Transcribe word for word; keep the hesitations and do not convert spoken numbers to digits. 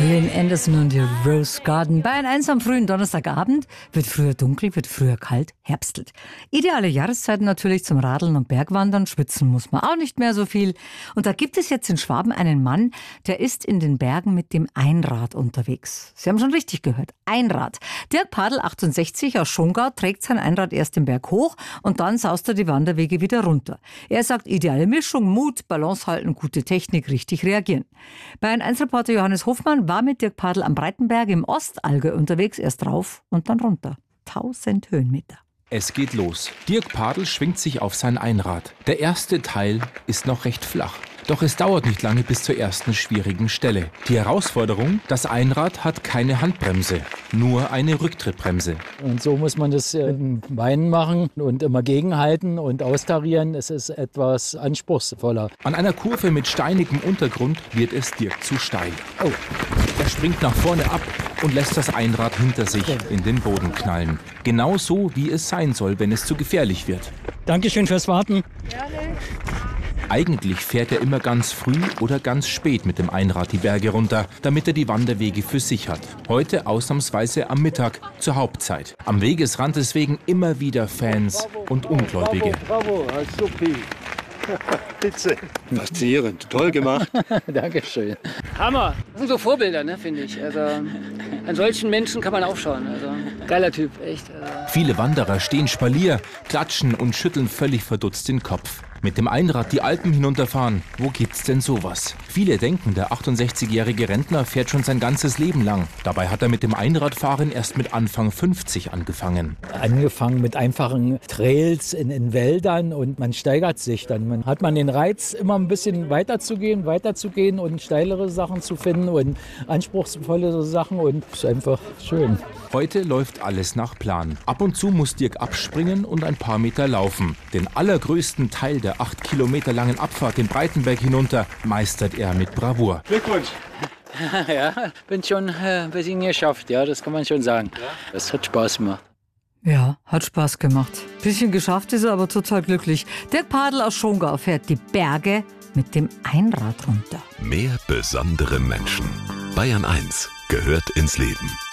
Lynn Anderson und die Rose Garden. Bayern eins am frühen Donnerstagabend. Wird früher dunkel, wird früher kalt, herbstelt. Ideale Jahreszeiten natürlich zum Radeln und Bergwandern. Schwitzen muss man auch nicht mehr so viel. Und da gibt es jetzt in Schwaben einen Mann, der ist in den Bergen mit dem Einrad unterwegs. Sie haben schon richtig gehört, Einrad. Dirk Padl, achtundsechzig, aus Schongau, trägt sein Einrad erst den Berg hoch und dann saust er die Wanderwege wieder runter. Er sagt, ideale Mischung, Mut, Balance halten, gute Technik, richtig reagieren. Bayern eins Reporter Johannes Hofmann war mit Dirk Padl am Breitenberg im Ostallgäu unterwegs, erst rauf und dann runter. tausend Höhenmeter. Es geht los. Dirk Padl schwingt sich auf sein Einrad. Der erste Teil ist noch recht flach. Doch es dauert nicht lange bis zur ersten schwierigen Stelle. Die Herausforderung, das Einrad hat keine Handbremse, nur eine Rücktrittbremse. Und so muss man das im Beinen machen und immer gegenhalten und austarieren. Es ist etwas anspruchsvoller. An einer Kurve mit steinigem Untergrund wird es Dirk zu steil. Oh. Er springt nach vorne ab und lässt das Einrad hinter sich in den Boden knallen. Genau so, wie es sein soll, wenn es zu gefährlich wird. Dankeschön fürs Warten. Eigentlich fährt er immer ganz früh oder ganz spät mit dem Einrad die Berge runter, damit er die Wanderwege für sich hat. Heute ausnahmsweise am Mittag, zur Hauptzeit. Am Wegesrand deswegen immer wieder Fans und Ungläubige. Bravo, bravo, super. Bitte. Faszinierend, toll gemacht. Dankeschön. Hammer. Das sind so Vorbilder, ne, finde ich. Also, an solchen Menschen kann man aufschauen. Also, geiler Typ, echt. Also. Viele Wanderer stehen Spalier, klatschen und schütteln völlig verdutzt den Kopf. Mit dem Einrad die Alpen hinunterfahren, wo gibt's denn sowas? Viele denken, der achtundsechzigjährige Rentner fährt schon sein ganzes Leben lang. Dabei hat er mit dem Einradfahren erst mit Anfang fünfzig angefangen. Angefangen mit einfachen Trails in, in Wäldern und man steigert sich dann. Man hat man den Reiz, immer ein bisschen weiter zu gehen, weiter zu gehen und steilere Sachen zu finden und anspruchsvolle Sachen und es ist einfach schön. Heute läuft alles nach Plan. Ab und zu muss Dirk abspringen und ein paar Meter laufen. Den allergrößten Teil der acht Kilometer langen Abfahrt den Breitenberg hinunter meistert er mit Bravour. Glückwunsch. Ja, bin schon äh, ein bisschen geschafft, ja, das kann man schon sagen. Ja? Das hat Spaß gemacht. Ja, hat Spaß gemacht. Bisschen geschafft ist er, aber total glücklich. Dirk Padl aus Schongau fährt die Berge mit dem Einrad runter. Mehr besondere Menschen. Bayern eins gehört ins Leben.